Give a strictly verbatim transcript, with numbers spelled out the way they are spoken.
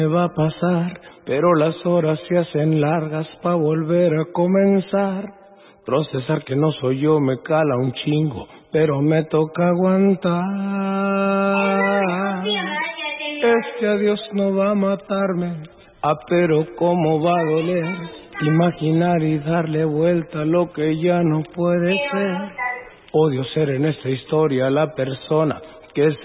Me va a pasar, pero las horas se hacen largas pa' volver a comenzar. Procesar que no soy yo me cala un chingo, pero me toca aguantar. Este adiós no va a matarme, ah, pero cómo va a doler. Imaginar y darle vuelta a lo que ya no puede ser. Odio ser en esta historia la persona que